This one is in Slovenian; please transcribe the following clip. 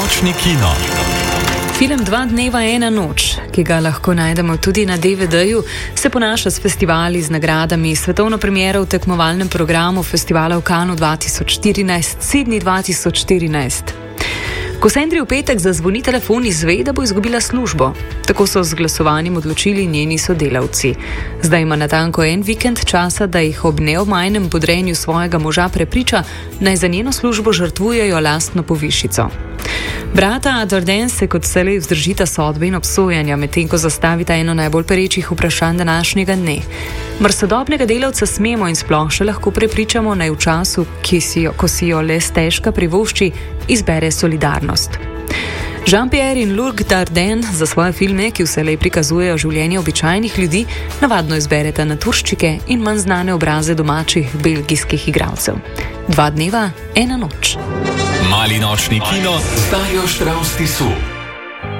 nočni kino. Film Dva dneva, ena noč, ki ga lahko najdemo tudi na DVD-ju, se ponaša s festivali z nagradami, svetovno premiero v tekmovalnem programu festivala v Cannesu 2014, Sydney 2014. Ko Sandri v petek zazvoni telefon, izve, da bo izgubila službo. Tako so z glasovanjem odločili njeni sodelavci. Zdaj ima natanko en vikend časa, da jih ob neomajnem podrejanju svojega moža prepriča, naj za njeno službo žrtvujejo lastno povišico. Brata Dardenne se kot vselej vzdržita sodbe in obsojanja, medtem ko zastavita eno najbolj perečih vprašanj današnjega dne. Mar sodobnega delavca smemo in sploh še lahko prepričamo, naj v času, ko si jo le stežka privošči, izbere solidarnost. Jean-Pierre in Luc Dardenne za svoje filme, ki vselej prikazujejo življenje običajnih ljudi, navadno izbereta naturščike in manj znane obraze domačih belgijskih igralcev. Dva dneva, ena noč. Mali nočni kino s Darjo Štravs Tisu.